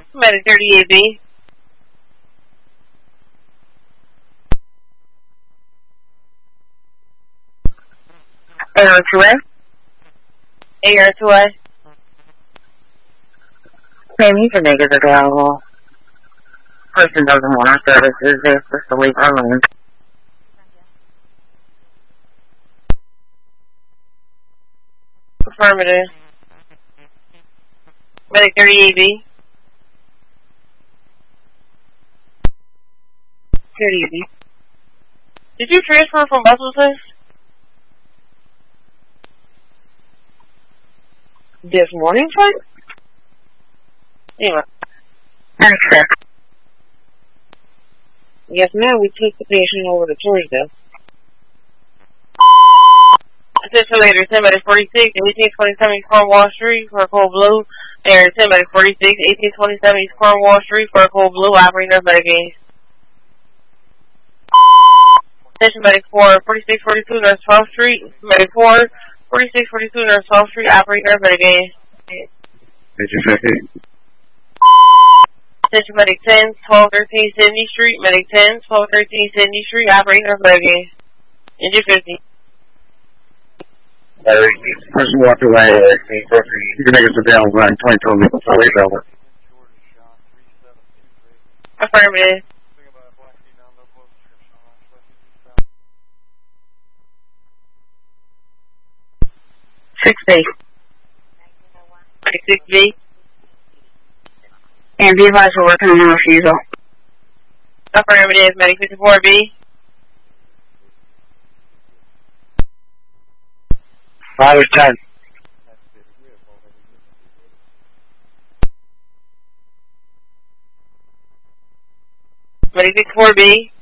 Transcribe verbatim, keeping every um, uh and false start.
Medic thirty-eight B. A R two A? A R two A. Ma'am, you can make it available. Person doesn't want our services, they're supposed to leave our room. Affirmative. Medic thirty-eight B. thirty-eight B. Did you transfer from Busselton? This morning, sir? Anyway. Thanks, sir. Yes, ma'am, we took the patient over to Georgia. Attention later, ten medic forty-six, eighteen twenty-seven East Cornwall Street for a cold blue. Air ten medic forty-six, eighteen twenty-seven East Cornwall Street for a cold blue. Operating nurse medic gaze. Attention medic four, forty-six forty-two Nurse twelfth Street. Medic four, forty-six forty-two Nurse twelfth Street. Operating nurse medic gaze. Attention fifty. Attention medic ten, twelve thirteen Sydney Street. Medic ten, twelve thirteen Sydney Street. Operating nurse medic gaze. Engine fifty. Person walked away. You can make us available on twenty-two minutes. I'll wait over. Affirmative. six B. six B. And be advised we're working on a refusal. Affirmative. Medic fifty-four B. five or ten. Medic fifty-four B.